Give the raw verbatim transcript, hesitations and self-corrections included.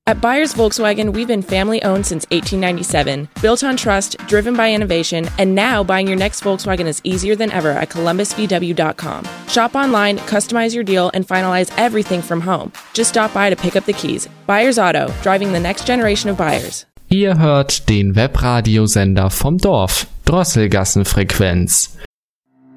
At Buyers Volkswagen, we've been family-owned since eighteen ninety-seven, built on trust, driven by innovation, and now buying your next Volkswagen is easier than ever at columbus v w dot com. Shop online, customize your deal, and finalize everything from home. Just stop by to pick up the keys. Buyers Auto, driving the next generation of buyers. Ihr hört den Webradiosender vom Dorf, Drosselgassenfrequenz.